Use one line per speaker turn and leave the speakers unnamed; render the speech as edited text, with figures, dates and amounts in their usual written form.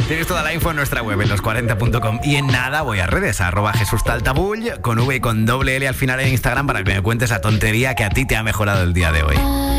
Tienes toda la info en nuestra web, en los40.com. Y en nada voy a redes, @JesusTaltabull, con V y con doble L al final en Instagram, para que me cuentes la tontería que a ti te ha mejorado el día de hoy.